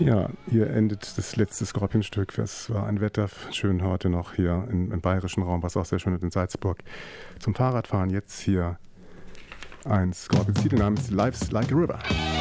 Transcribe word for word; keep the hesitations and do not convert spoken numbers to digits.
Ja, hier endet das letzte Scorpion-Stück. Es war ein Wetter schön heute noch hier im, im bayerischen Raum, was auch sehr schön ist in Salzburg. Zum Fahrradfahren jetzt hier ein Scorpion-Lied, der Name ist Life's Like a River.